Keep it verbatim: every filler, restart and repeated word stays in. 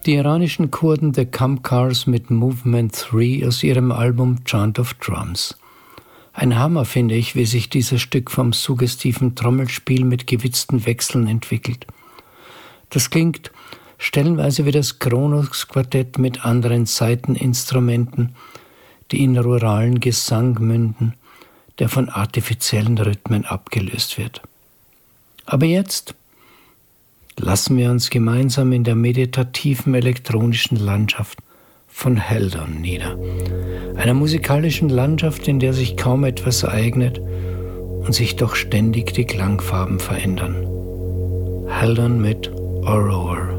Die iranischen Kurden The Kamkars mit Movement drei aus ihrem Album Chant of Drums. Ein Hammer finde ich, wie sich dieses Stück vom suggestiven Trommelspiel mit gewitzten Wechseln entwickelt. Das klingt stellenweise wie das Kronos-Quartett mit anderen Saiteninstrumenten, die in ruralen Gesang münden, der von artifiziellen Rhythmen abgelöst wird. Aber jetzt lassen wir uns gemeinsam in der meditativen elektronischen Landschaft von Haldon nieder. Einer musikalischen Landschaft, in der sich kaum etwas ereignet und sich doch ständig die Klangfarben verändern. Haldon mit Aurora.